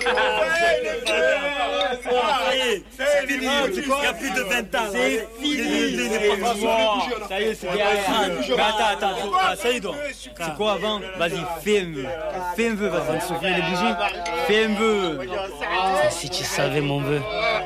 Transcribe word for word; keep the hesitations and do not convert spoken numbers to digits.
C'est fini, il n'y a plus de vingt ans. C'est fini. Ça y est, c'est bien. Mais attends, attends, ça y est donc. C'est quoi avant? Vas-y, fais un vœu. Fais un vœu, vas-y. Souffler les bougies. Fais un vœu. Si tu savais mon vœu.